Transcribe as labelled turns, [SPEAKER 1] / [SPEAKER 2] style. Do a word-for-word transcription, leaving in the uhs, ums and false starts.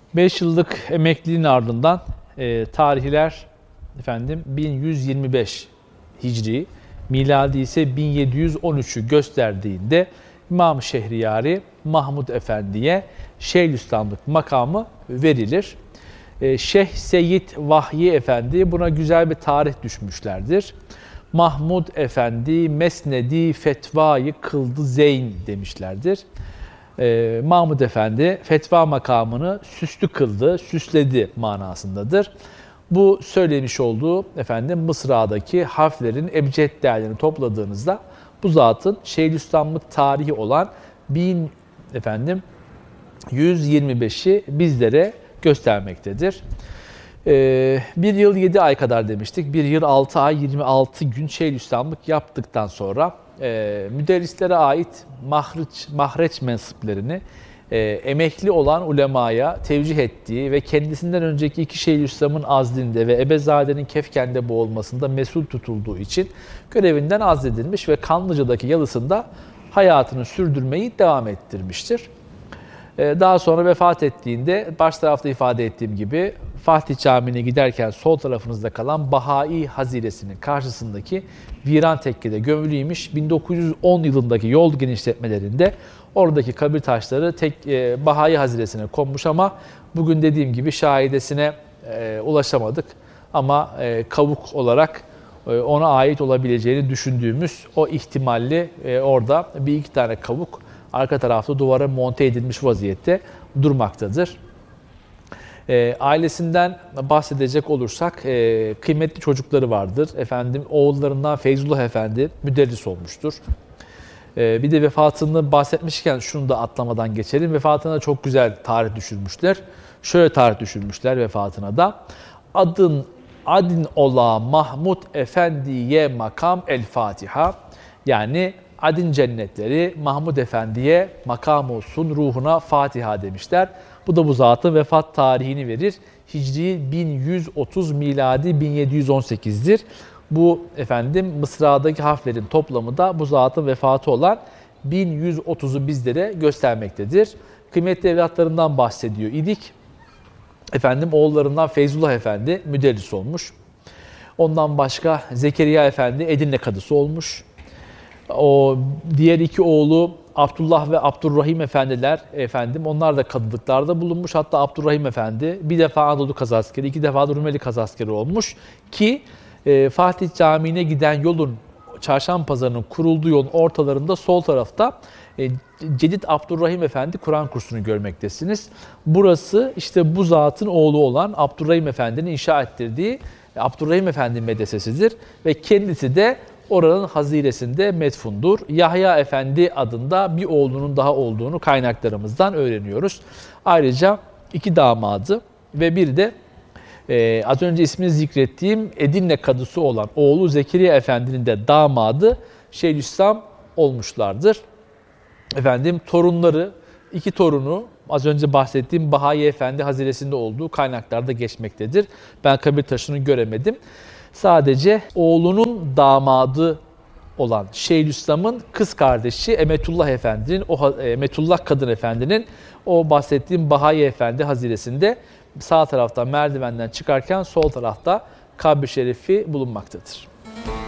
[SPEAKER 1] beş yıllık emekliliğin ardından e, tarihler efendim bin yüz yirmi beş Hicri, miladi ise bin yedi yüz on üçü gösterdiğinde İmam-ı Şehriyari Mahmud Efendi'ye Şeyhülislamlık makamı verilir. E, Şeyh Seyyid Vahyi Efendi buna güzel bir tarih düşmüşlerdir. Mahmud Efendi mesnedi fetvayı kıldı zeyn demişlerdir. Ee, Mahmud Efendi fetva makamını süslü kıldı, süsledi manasındadır. Bu söylemiş olduğu efendim Mısra'daki harflerin ebced değerlerini topladığınızda bu zatın Şeyhülislamlık tarihi olan bin efendim yüz yirmi beşi bizlere göstermektedir. Ee, bir yıl yedi ay kadar demiştik. Bir yıl altı ay yirmi altı gün Şeyhülislamlık yaptıktan sonra e, müderrislere ait mahreç, mahreç mensıplarını e, emekli olan ulemaya tevcih ettiği ve kendisinden önceki iki Şeyhülislam'ın azlinde ve Ebezade'nin Kefken'de boğulmasında mesul tutulduğu için görevinden azledilmiş ve Kanlıca'daki yalısında hayatını sürdürmeyi devam ettirmiştir. Daha sonra vefat ettiğinde baş tarafta ifade ettiğim gibi Fatih Camii'ne giderken sol tarafınızda kalan Bahai Haziresinin karşısındaki viran tekkede gömülüymiş. bin dokuz yüz on yılındaki yol genişletmelerinde oradaki kabir taşları tek e, Bahai Haziresine konmuş ama bugün dediğim gibi şahidesine e, ulaşamadık. Ama e, kavuk olarak e, ona ait olabileceğini düşündüğümüz o ihtimalli e, orada bir iki tane kavuk arka tarafta duvara monte edilmiş vaziyette durmaktadır. E, ailesinden bahsedecek olursak e, kıymetli çocukları vardır. Efendim oğullarından Feyzullah Efendi müderris olmuştur. E, bir de vefatını bahsetmişken şunu da atlamadan geçelim. Vefatına çok güzel tarih düşürmüşler. Şöyle tarih düşürmüşler vefatına da. Adın adin ola Mahmud Efendi'ye makam el Fatiha. Yani Adin cennetleri Mahmud Efendi'ye makam olsun, ruhuna Fatiha demişler. Bu da bu zatın vefat tarihini verir. Hicri bin yüz otuz, miladi bin yedi yüz on sekiz'dir. Bu efendim Mısra'daki harflerin toplamı da bu zatın vefatı olan bin yüz otuz'u bizlere göstermektedir. Kıymetli evlatlarından bahsediyor idik. Efendim oğullarından Feyzullah Efendi müderris olmuş. Ondan başka Zekeriya Efendi Edirne kadısı olmuş. O diğer iki oğlu Abdullah ve Abdurrahim Efendiler efendim onlar da kadılıklarda bulunmuş. Hatta Abdurrahim Efendi bir defa Anadolu kazaskeri, iki defa da Rumeli kazaskeri olmuş ki e, Fatih Camii'ne giden yolun Çarşamba Pazarı'nın kurulduğu yolun ortalarında sol tarafta e, Cedid Abdurrahim Efendi Kur'an kursunu görmektesiniz. Burası işte bu zatın oğlu olan Abdurrahim Efendi'nin inşa ettirdiği Abdurrahim Efendi medresesidir ve kendisi de oranın haziresinde metfundur. Yahya Efendi adında bir oğlunun daha olduğunu kaynaklarımızdan öğreniyoruz. Ayrıca iki damadı ve bir de e, az önce ismini zikrettiğim Edirne kadısı olan oğlu Zekeriya Efendi'nin de damadı Şeyhülislam olmuşlardır. Efendim torunları, iki torunu az önce bahsettiğim Bahai Efendi haziresinde olduğu kaynaklarda geçmektedir. Ben kabir taşını göremedim. Sadece oğlunun damadı olan Şeyhülislam'ın kız kardeşi Emetullah Efendi'nin, o Emetullah Kadın Efendi'nin o bahsettiğim Bahai Efendi haziresinde sağ taraftan merdivenden çıkarken sol tarafta kabri şerifi bulunmaktadır.